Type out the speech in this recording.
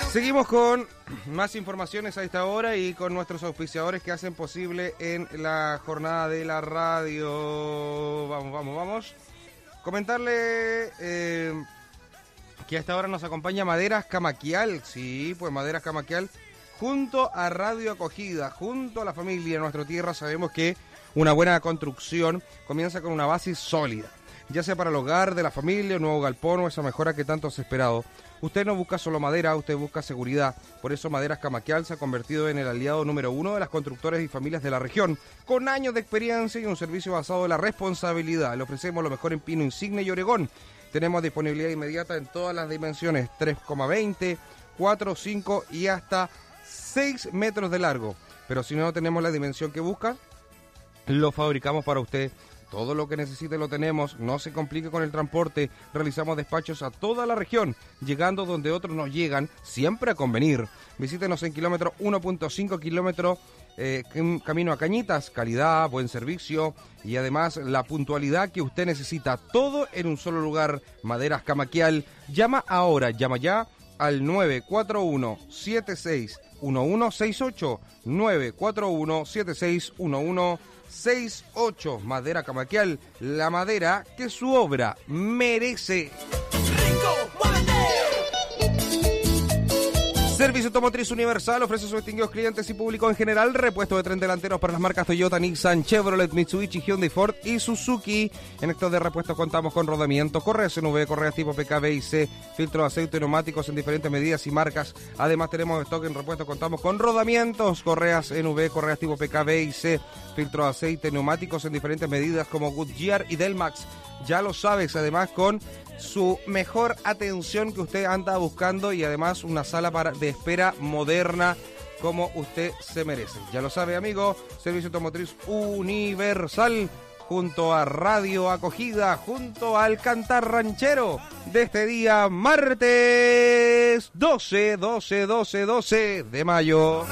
Seguimos con más informaciones a esta hora y con nuestros auspiciadores que hacen posible en la jornada de la radio. Vamos. Comentarle que a esta hora nos acompaña Maderas Camaquial. Sí, pues Maderas Camaquial junto a Radio Acogida, junto a la familia de nuestra tierra. Sabemos que una buena construcción comienza con una base sólida, ya sea para el hogar de la familia, un nuevo galpón o esa mejora que tanto has esperado. Usted no busca solo madera, usted busca seguridad. Por eso Maderas Camaquial se ha convertido en el aliado número 1 de las constructores y familias de la región. Con años de experiencia y un servicio basado en la responsabilidad. Le ofrecemos lo mejor en pino insigne y oregón. Tenemos disponibilidad inmediata en todas las dimensiones, 3,20, 4, 5 y hasta 6 metros de largo. Pero si no tenemos la dimensión que busca, lo fabricamos para usted. Todo lo que necesite lo tenemos, no se complique con el transporte, realizamos despachos a toda la región, llegando donde otros nos llegan, siempre a convenir. Visítenos en kilómetro 1.5 kilómetro, camino a Cañitas, calidad, buen servicio y además la puntualidad que usted necesita, todo en un solo lugar. Maderas Camaquial, llama ahora, llama ya al 941-761168, 941-761168. Madera Camaquial, la madera que su obra merece. Servicio Automotriz Universal ofrece a sus distinguidos clientes y público en general repuesto de tren delanteros para las marcas Toyota, Nissan, Chevrolet, Mitsubishi, Hyundai, Ford y Suzuki. En estos de repuestos contamos con rodamiento, correas NV, correas tipo PK, B y C, filtro de aceite, neumáticos en diferentes medidas y marcas. Además tenemos stock en repuestos, contamos con rodamientos, correas NV, correas tipo PK, B y C, filtro de aceite, neumáticos en diferentes medidas como Goodyear y Delmax. Ya lo sabes, además con su mejor atención que usted anda buscando y además una sala de espera moderna como usted se merece. Ya lo sabe, amigo, Servicio Automotriz Universal junto a Radio Acogida, junto al Cantar Ranchero de este día martes 12 de mayo.